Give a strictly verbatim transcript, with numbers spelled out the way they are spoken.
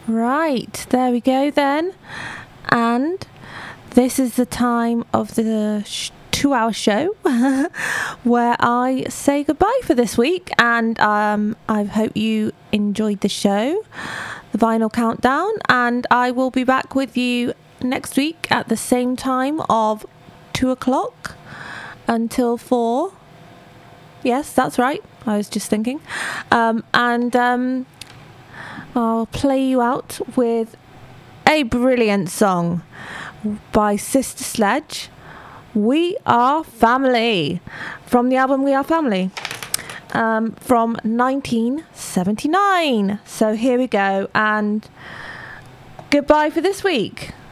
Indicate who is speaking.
Speaker 1: Right, there we go then. And this is the time of the sh- two-hour show where I say goodbye for this week. And um, I hope you enjoyed the show, the Vinyl Countdown. And I will be back with you next week at the same time of two o'clock until four. Yes, that's right. I was just thinking. Um, and... Um, I'll play you out with a brilliant song by Sister Sledge, We Are Family, from the album We Are Family, um, from nineteen seventy-nine. So here we go, and goodbye for this week.